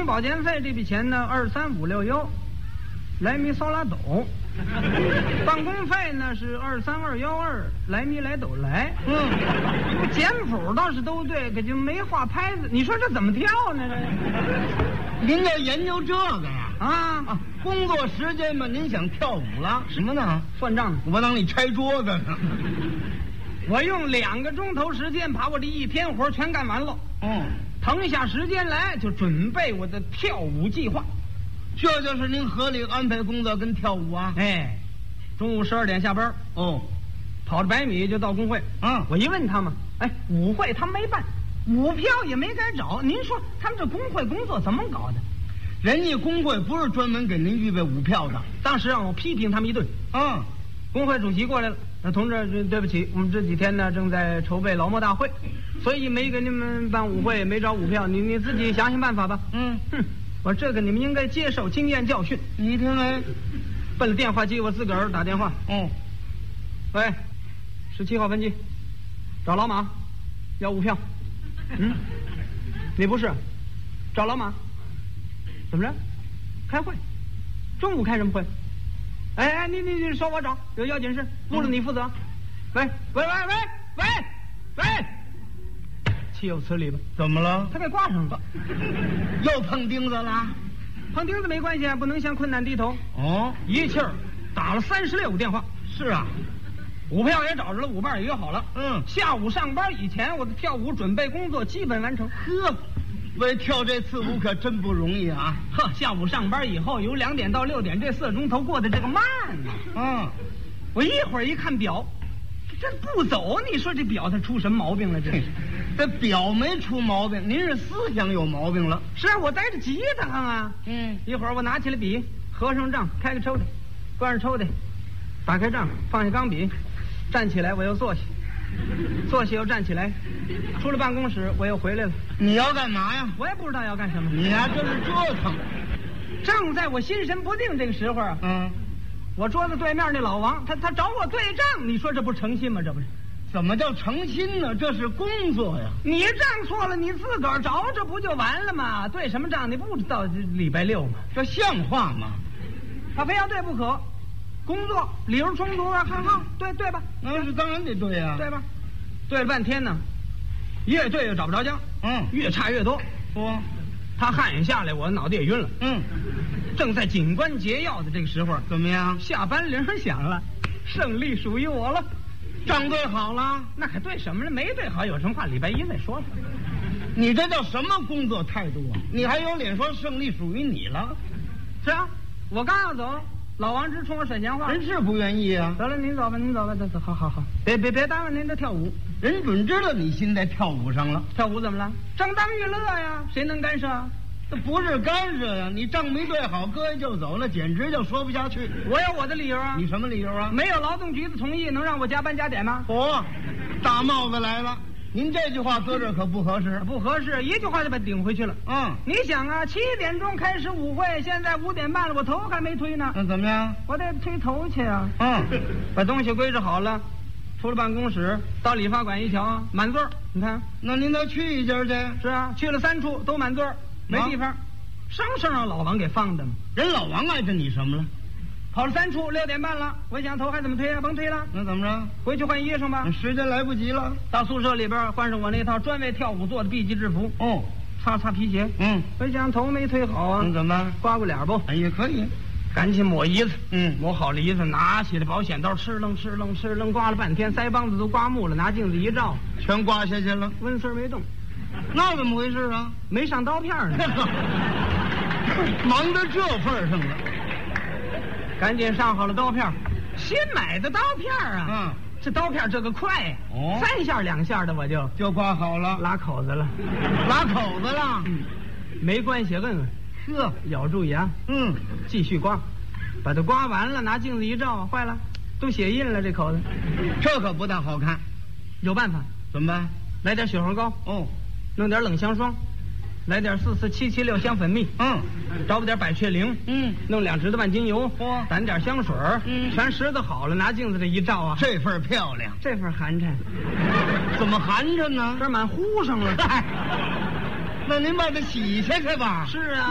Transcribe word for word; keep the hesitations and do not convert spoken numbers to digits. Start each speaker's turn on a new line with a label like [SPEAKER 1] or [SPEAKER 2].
[SPEAKER 1] 工保健费这笔钱呢，二三五六幺，来咪嗦拉哆。办公费呢是二三二幺二，来咪来哆来。嗯，简谱倒是都对，可就没画拍子。你说这怎么跳呢？这
[SPEAKER 2] 您要研究这个呀？
[SPEAKER 1] 啊
[SPEAKER 2] 啊，工作时间嘛，您想跳舞了？什么呢？
[SPEAKER 1] 算账。
[SPEAKER 2] 我当你拆桌子呢。
[SPEAKER 1] 我用两个钟头时间把我这一天活全干完了。
[SPEAKER 2] 嗯，
[SPEAKER 1] 腾下时间来就准备我的跳舞计划。
[SPEAKER 2] 这就是您合理安排工作跟跳舞啊？
[SPEAKER 1] 哎，中午十二点下班。
[SPEAKER 2] 哦，
[SPEAKER 1] 跑着百米就到工会。
[SPEAKER 2] 嗯，
[SPEAKER 1] 我一问他们，哎，舞会他们没办，舞票也没敢找。您说他们这工会工作怎么搞的？
[SPEAKER 2] 人家工会不是专门给您预备舞票的。
[SPEAKER 1] 当时让我批评他们一顿。
[SPEAKER 2] 嗯，
[SPEAKER 1] 工会主席过来了，那同志，对不起，我们这几天呢正在筹备劳模大会，所以没给你们办舞会，没找舞票，你你自己想想办法吧。
[SPEAKER 2] 嗯，
[SPEAKER 1] 哼，我这个你们应该接受经验教训。
[SPEAKER 2] 你听没？
[SPEAKER 1] 奔了电话机，我自个儿打电话。
[SPEAKER 2] 哦，
[SPEAKER 1] 喂，十七号分机，找老马，要舞票。嗯，你不是，找老马。怎么着？开会？中午开什么会？哎哎，你你你说我找，有要紧事，不了你负责。喂喂喂喂喂喂，岂有此理吧？
[SPEAKER 2] 怎么了？
[SPEAKER 1] 他给挂上了。
[SPEAKER 2] 又碰钉子了？
[SPEAKER 1] 碰钉子没关系，不能向困难低头。
[SPEAKER 2] 哦，
[SPEAKER 1] 一气儿打了三十六个电话。
[SPEAKER 2] 是啊，
[SPEAKER 1] 舞票也找着了，舞伴也约好了。
[SPEAKER 2] 嗯，
[SPEAKER 1] 下午上班以前，我的跳舞准备工作基本完成。
[SPEAKER 2] 呵，为跳这次舞可真不容易啊！
[SPEAKER 1] 呵，下午上班以后，由两点到六点这四个钟头过得这个慢呢。
[SPEAKER 2] 嗯，
[SPEAKER 1] 我一会儿一看表，这不走，你说这表它出什么毛病了？这是。
[SPEAKER 2] 这表没出毛病，您是思想有毛病了。
[SPEAKER 1] 是啊，我带着吉他啊。
[SPEAKER 2] 嗯，
[SPEAKER 1] 一会儿我拿起了笔，合上账，开个抽屉，关上抽屉，打开账，放下钢笔，站起来，我又坐下，坐下又站起来，出了办公室，我又回来了。
[SPEAKER 2] 你要干嘛呀？
[SPEAKER 1] 我也不知道要干什么。
[SPEAKER 2] 你呀，这是折腾。
[SPEAKER 1] 正在我心神不定这个时候啊，
[SPEAKER 2] 嗯，
[SPEAKER 1] 我桌子对面那老王，他他找我对账，你说这不诚信吗？这不是？
[SPEAKER 2] 怎么叫诚心呢？这是工作呀！
[SPEAKER 1] 你账错了，你自个儿找着不就完了吗？对什么账？你不知道这礼拜六吗？
[SPEAKER 2] 这像话吗？
[SPEAKER 1] 他非要对不可。工作理由充足啊，很好，对对吧？
[SPEAKER 2] 那是当然得对呀，
[SPEAKER 1] 对吧？对了半天呢，越对越找不着家，
[SPEAKER 2] 嗯，
[SPEAKER 1] 越差越多。
[SPEAKER 2] 说，
[SPEAKER 1] 他汗也下来，我脑袋也晕了。
[SPEAKER 2] 嗯，
[SPEAKER 1] 正在紧关节要的这个时候，
[SPEAKER 2] 怎么样？
[SPEAKER 1] 下班铃响了，胜利属于我了。
[SPEAKER 2] 账对好了？
[SPEAKER 1] 那还对什么呢？没对好，有什么话礼拜一再说了。
[SPEAKER 2] 你这叫什么工作态度啊？你还有脸说胜利属于你了？
[SPEAKER 1] 是啊，我刚要走，老王直冲我甩闲话。
[SPEAKER 2] 人是不愿意啊。
[SPEAKER 1] 得了，您走吧，您走吧，走走，好好好，别别别耽误您的跳舞。
[SPEAKER 2] 人准知道你心在跳舞上了。
[SPEAKER 1] 跳舞怎么了？正当娱乐呀，谁能干涉啊？
[SPEAKER 2] 这不是干涉呀！你账没对好，搁下就走，那简直就说不下去。
[SPEAKER 1] 我有我的理由啊。
[SPEAKER 2] 你什么理由啊？
[SPEAKER 1] 没有劳动局的同意，能让我加班加点吗？
[SPEAKER 2] 嚯，大帽子来了！您这句话搁这可不合适，
[SPEAKER 1] 不合适，一句话就把顶回去了。
[SPEAKER 2] 嗯，
[SPEAKER 1] 你想啊，七点钟开始舞会，现在五点半了，我头还没推呢。
[SPEAKER 2] 那怎么样？
[SPEAKER 1] 我得推头去啊。
[SPEAKER 2] 嗯，
[SPEAKER 1] 把东西归置好了，出了办公室，到理发馆一瞧，满座。你看，
[SPEAKER 2] 那您再去一家去。
[SPEAKER 1] 是啊，去了三处都满座，没地方。生生让老王给放的嘛。
[SPEAKER 2] 人老王碍着你什么了？
[SPEAKER 1] 跑了三处，六点半了，我想头还怎么推啊？甭推了。
[SPEAKER 2] 那怎么着？
[SPEAKER 1] 回去换衣裳吧。
[SPEAKER 2] 时间来不及了。
[SPEAKER 1] 到宿舍里边换上我那套专为跳舞做的 B 级制服。
[SPEAKER 2] 哦，
[SPEAKER 1] 擦擦皮鞋。
[SPEAKER 2] 嗯，
[SPEAKER 1] 我想头没推好啊。
[SPEAKER 2] 那怎么办？
[SPEAKER 1] 刮过脸不？
[SPEAKER 2] 哎呀，可以。
[SPEAKER 1] 赶紧抹胰子。
[SPEAKER 2] 嗯，
[SPEAKER 1] 抹好了胰子，拿起了保险刀，哧楞哧楞哧楞，刮了半天，腮帮子都刮木了。拿镜子一照，
[SPEAKER 2] 全刮下去了，
[SPEAKER 1] 温丝没动。
[SPEAKER 2] 那怎么回事啊？
[SPEAKER 1] 没上刀片呢。
[SPEAKER 2] 忙到这份上了，
[SPEAKER 1] 赶紧上好了刀片，新买的刀片啊！
[SPEAKER 2] 嗯，
[SPEAKER 1] 这刀片这个快，
[SPEAKER 2] 哦，
[SPEAKER 1] 三下两下的我就
[SPEAKER 2] 就刮好了，
[SPEAKER 1] 拉口子了，
[SPEAKER 2] 拉口子了，
[SPEAKER 1] 嗯，没关系，问问，
[SPEAKER 2] 呵，
[SPEAKER 1] 咬住牙，
[SPEAKER 2] 嗯，
[SPEAKER 1] 继续刮，把它刮完了，拿镜子一照，坏了，都血印了，这口子，
[SPEAKER 2] 这可不大好看，
[SPEAKER 1] 有办法，
[SPEAKER 2] 怎么办？
[SPEAKER 1] 来点雪花膏，
[SPEAKER 2] 哦，
[SPEAKER 1] 弄点冷香霜。来点四四七七六香粉蜜，
[SPEAKER 2] 嗯，
[SPEAKER 1] 找不点百雀灵，
[SPEAKER 2] 嗯，
[SPEAKER 1] 弄两指的万金油，
[SPEAKER 2] 嚯，
[SPEAKER 1] 掸点香水，
[SPEAKER 2] 嗯，
[SPEAKER 1] 全拾掇好了，拿镜子这一照啊，
[SPEAKER 2] 这份漂亮，
[SPEAKER 1] 这份寒碜，
[SPEAKER 2] 怎么寒碜呢？
[SPEAKER 1] 这满糊上了。
[SPEAKER 2] 那您把它洗下去吧。
[SPEAKER 1] 是啊。